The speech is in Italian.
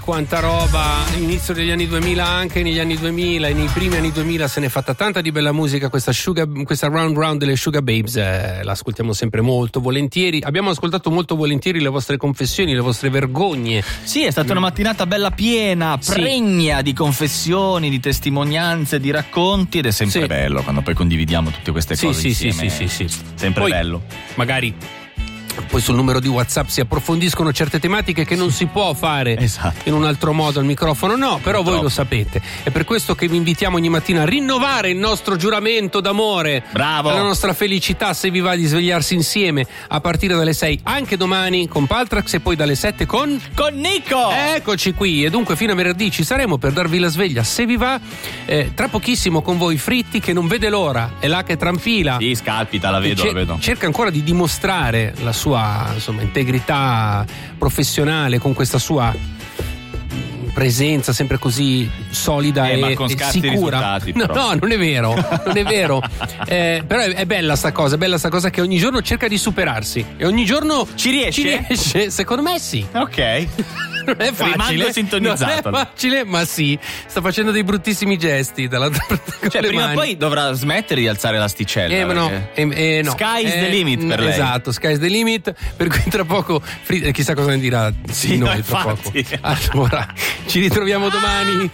Quanta roba, inizio degli anni 2000, anche negli anni 2000 e nei primi anni 2000 se ne è fatta tanta di bella musica. Questa Round Round delle Sugar Babes la ascoltiamo sempre molto volentieri. Abbiamo ascoltato molto volentieri le vostre confessioni, le vostre vergogne. Sì, è stata una mattinata bella piena, pregna di confessioni, di testimonianze, di racconti, ed è sempre bello quando poi condividiamo tutte queste cose insieme. Sì. Sempre poi, bello. Magari poi sul numero di WhatsApp si approfondiscono certe tematiche che non si può fare in un altro modo al microfono, però voi lo sapete. È per questo che vi invitiamo ogni mattina a rinnovare il nostro giuramento d'amore. Bravo! La nostra felicità, se vi va di svegliarsi insieme a partire dalle 6, anche domani con Paltrax, e poi dalle 7 con Nico! Eccoci qui, e dunque fino a venerdì ci saremo per darvi la sveglia, se vi va. Tra pochissimo con voi Fritti, che non vede l'ora, è là che tranfila. Sì, scalpita, la vedo. Cerca ancora di dimostrare la sua integrità professionale con questa sua presenza sempre così solida e sicura. No, non è vero. Però è bella sta cosa che ogni giorno cerca di superarsi e ogni giorno ci riesce? Secondo me sì. Ok. Non è facile, rimango sintonizzato. Non è facile, ma sì, sta facendo dei bruttissimi gesti dall'altra parte. Cioè, prima o poi dovrà smettere di alzare l'asticella. No. Sky's the limit per lei. Esatto, sky's the limit. Per cui tra poco chissà cosa ne dirà tra poco. Allora, ci ritroviamo domani